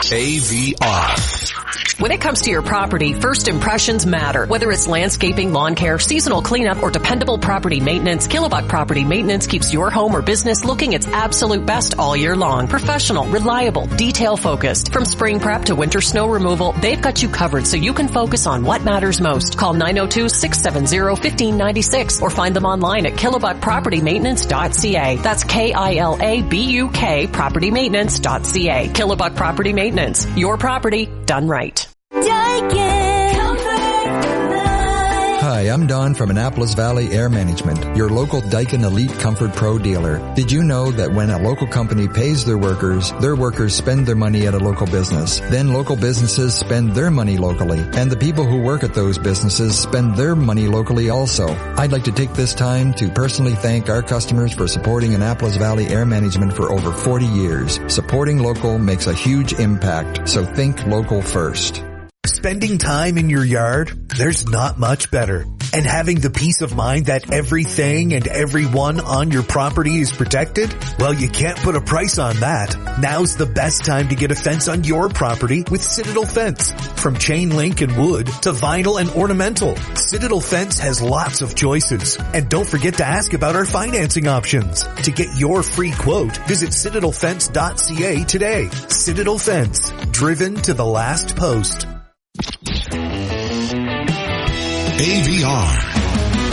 AVR. When it comes to your property, first impressions matter. Whether it's landscaping, lawn care, seasonal cleanup, or dependable property maintenance, Kilobuck Property Maintenance keeps your home or business looking its absolute best all year long. Professional, reliable, detail-focused. From spring prep to winter snow removal, they've got you covered so you can focus on what matters most. Call 902-670-1596 or find them online at kilobuckpropertymaintenance.ca. That's K-I-L-A-B-U-K propertymaintenance.ca. Kilobuck Property Maintenance. Your property done right. Hi, I'm Don from Annapolis Valley Air Management, your local Daikin Elite Comfort Pro dealer. Did you know that when a local company pays their workers spend their money at a local business? Then local businesses spend their money locally, and the people who work at those businesses spend their money locally also. I'd like to take this time to personally thank our customers for supporting Annapolis Valley Air Management for over 40 years. Supporting local makes a huge impact, so think local first. Spending time in your yard, there's not much better. And having the peace of mind that everything and everyone on your property is protected? Well, you can't put a price on that. Now's the best time to get a fence on your property with Citadel Fence. From chain link and wood to vinyl and ornamental, Citadel Fence has lots of choices. And don't forget to ask about our financing options. To get your free quote, visit citadelfence.ca today. Citadel Fence, driven to the last post. AVR.